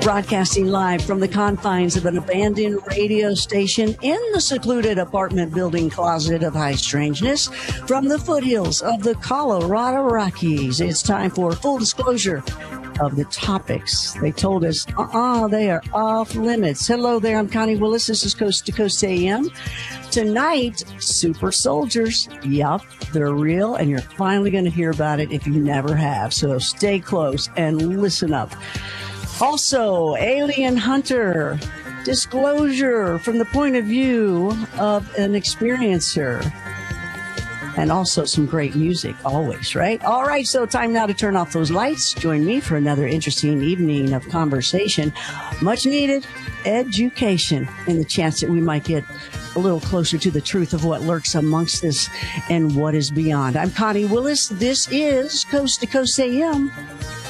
Broadcasting live from the confines of an abandoned radio station in the secluded apartment building closet of high strangeness from the foothills of the Colorado Rockies. It's time for full disclosure of the topics. They told us, they are off limits. Hello there, I'm Connie Willis. This is Coast to Coast AM. Tonight, super soldiers. Yup, they're real, and you're finally going to hear about it if you never have. So stay close and listen up. Also, alien hunter, disclosure from the point of view of an experiencer. And also some great music, always, right? All right, so time now to turn off those lights. Join me for another interesting evening of conversation. Much needed education and the chance that we might get a little closer to the truth of what lurks amongst us and what is beyond. I'm Connie Willis. This is Coast to Coast AM.